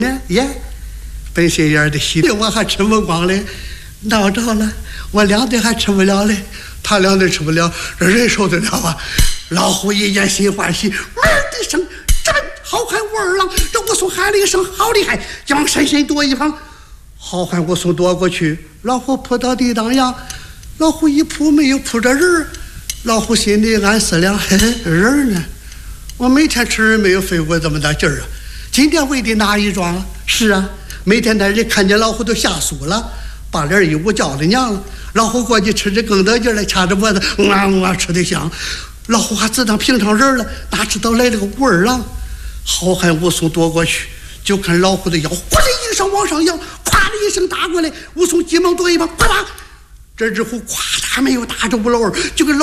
耶，本心眼的西我还吃不光嘞，闹着了，我两顿还吃不了嘞，他两顿吃不了，人受得了啊？老虎一见心欢喜，哇的一声，这好汉武二郎，这武松喊了一声好厉害，就往深深躲一旁。好汉武松躲过去，老虎扑到地当呀，老虎一扑没有扑着人，老虎心里暗思量，嘿嘿，人呢？我每天吃人没有费过这么大劲儿啊，今天我也得拿一桩啊。是啊，每天那人看见老虎都吓酥了，把脸一捂叫了娘了。老虎过去吃着更得劲来，掐着脖子，吃得香。老虎还自当平常人了，哪知道来了个武二郎。好汉武松躲过去，就看老虎的腰哗的一声往上摇，咵的一声打过来，武松急忙躲一旁，啪啪，这只虎咵他没有打着武老二，就跟老